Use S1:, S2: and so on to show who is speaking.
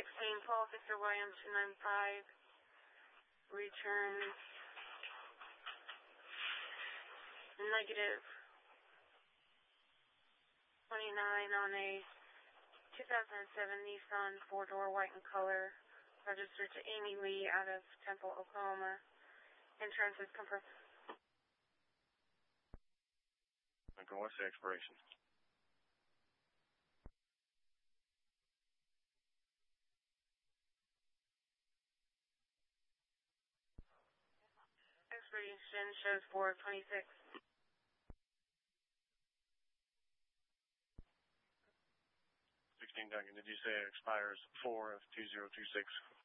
S1: Paul Victor William 295 returns negative 29 on a 2007 Nissan 4-door white in color, registered to Amy Lee out of Temple, Oklahoma. Insurance is confirmed.
S2: Okay, what's the expiration?
S1: Expiration shows 4/26.
S2: 16 Duncan, did you say it expires 4 of 2026?